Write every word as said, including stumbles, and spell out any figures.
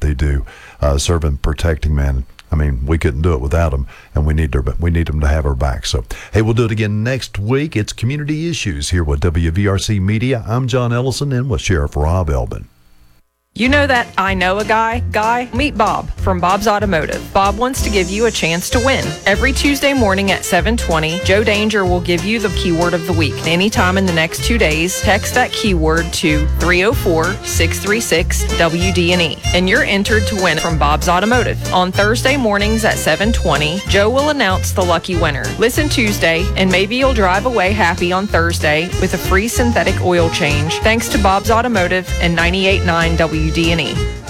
they do, uh, serving, protecting, man. I mean, we couldn't do it without them, and we need their, we need them to have our back. So, hey, we'll do it again next week. It's Community Issues here with W V R C Media. I'm John Ellison, and with Sheriff Rob Elbin. You know that I know a guy guy? Meet Bob from Bob's Automotive. Bob wants to give you a chance to win. Every Tuesday morning at seven twenty, Joe Danger will give you the keyword of the week. Anytime in the next two days, text that keyword to three oh four, six three six, W D N E, and you're entered to win from Bob's Automotive. On Thursday mornings at seven twenty, Joe will announce the lucky winner. Listen Tuesday, and maybe you'll drive away happy on Thursday with a free synthetic oil change, thanks to Bob's Automotive and ninety-eight point nine W D N E.